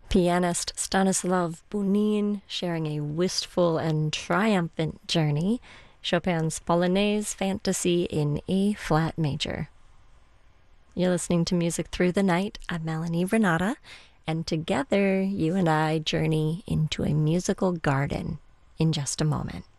Pianist Stanislav Bunin sharing a wistful and triumphant journey, Chopin's Polonaise Fantasy in E flat major. You're listening to Music Through the Night. I'm Melanie Renata, and together you and I journey into a musical garden in just a moment.